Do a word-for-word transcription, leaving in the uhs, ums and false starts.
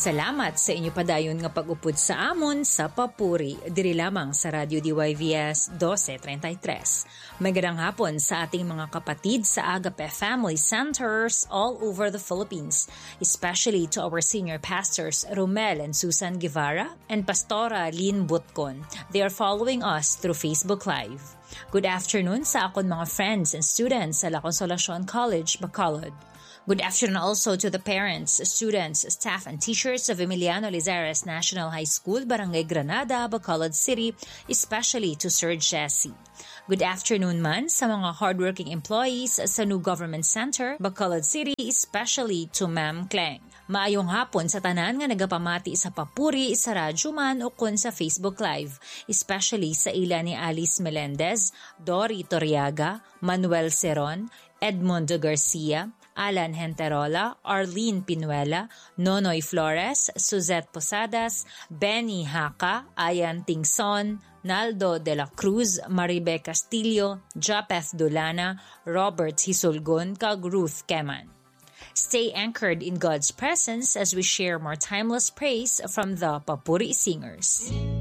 Salamat sa inyo padayon nga pag-upod sa amon sa papuri diri lamang sa Radio D Y V S twelve thirty-three. Magandang hapon sa ating mga kapatid sa Agape Family Centers all over the Philippines, especially to our senior pastors Romel and Susan Guevara and Pastora Lynn Butcon. They are following us through Facebook Live. Good afternoon sa akon mga friends and students sa La Consolacion College, Bacolod. Good afternoon also to the parents, students, staff, and teachers of Emiliano Lizares National High School, Barangay Granada, Bacolod City, especially to Sir Jesse. Good afternoon man sa mga hardworking employees sa New Government Center, Bacolod City, especially to Ma'am Kleng. Maayong hapon sa tanan nga nagapamati sa papuri sa radyo man o kun sa Facebook Live, especially sa ila ni Alice Melendez, Dory Torriaga, Manuel Seron, Edmundo Garcia, Alan Henterola, Arlene Pinuela, Nonoy Flores, Suzette Posadas, Benny Haka, Ayan Tingson, Naldo de la Cruz, Maribe Castillo, Japeth Dulana, Robert Hisulgon, kag Ruth Keman. Stay anchored in God's presence as we share more timeless praise from the Papuri Singers.